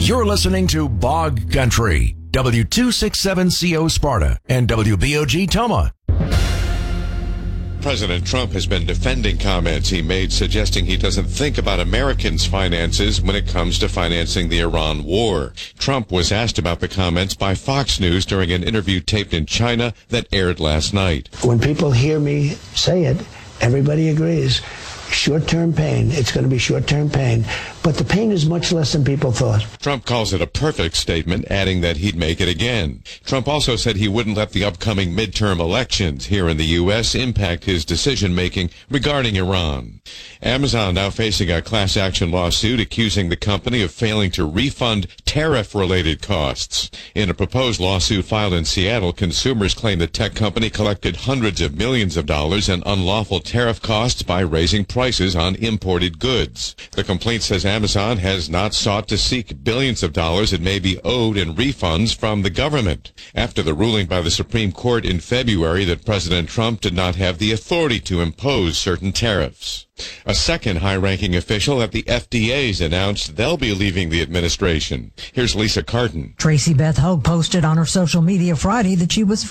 You're listening to Bog Country, W267CO Sparta and WBOG Toma. President Trump has been defending comments he made suggesting he doesn't think about Americans' finances when it comes to financing the Iran war. Trump was asked about the comments by Fox News during an interview taped in China that aired last night. When people hear me say it, everybody agrees. Short-term pain. It's going to be short-term pain. But the pain is much less than people thought. Trump calls it a perfect statement, adding that he'd make it again. Trump also said he wouldn't let the upcoming midterm elections here in the U.S. impact his decision-making regarding Iran. Amazon now facing a class action lawsuit accusing the company of failing to refund tariff-related costs. In a proposed lawsuit filed in Seattle, consumers claim the tech company collected hundreds of millions of dollars in unlawful tariff costs by raising prices on imported goods. The complaint says Amazon has not sought to seek billions of dollars it may be owed in refunds from the government. After the ruling by the Supreme Court in February that President Trump did not have the authority to impose certain tariffs. A second high-ranking official at the FDA has announced they'll be leaving the administration. Here's Lisa Carton. Tracy Beth Hogue posted on her social media Friday that she was